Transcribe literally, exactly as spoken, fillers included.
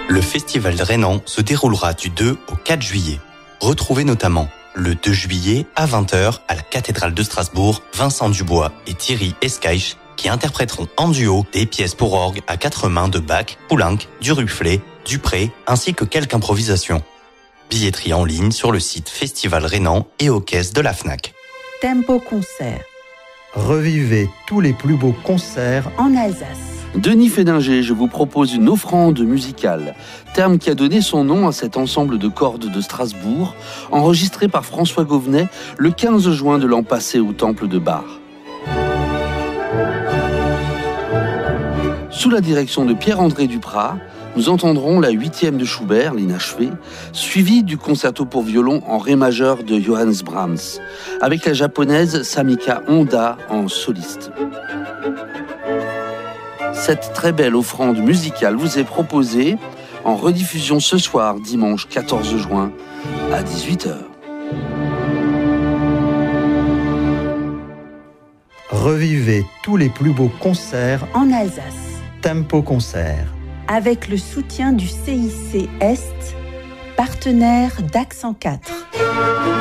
Le festival Rhénan se déroulera du deux au quatre juillet. Retrouvez notamment le deux juillet à vingt heures à la cathédrale de Strasbourg, Vincent Dubois et Thierry Escaich qui interpréteront en duo des pièces pour orgue à quatre mains de Bach, Poulenc, Duruflé, Dupré ainsi que quelques improvisations. Billetterie en ligne sur le site Festival Rhénan et aux caisses de la Fnac. Tempo Concert. Revivez tous les plus beaux concerts en Alsace. Denis Fédinger, je vous propose une offrande musicale, terme qui a donné son nom à cet ensemble de cordes de Strasbourg, enregistré par François Gauvenet le quinze juin de l'an passé au Temple de Bar. Sous la direction de Pierre-André Duprat, nous entendrons la huitième de Schubert, l'inachevé, suivie du concerto pour violon en ré majeur de Johannes Brahms, avec la japonaise Samika Honda en soliste. Cette très belle offrande musicale vous est proposée en rediffusion ce soir, dimanche quatorze juin, à dix-huit heures. Revivez tous les plus beaux concerts en Alsace. Tempo Concert. Avec le soutien du C I C Est, partenaire d'Accent quatre.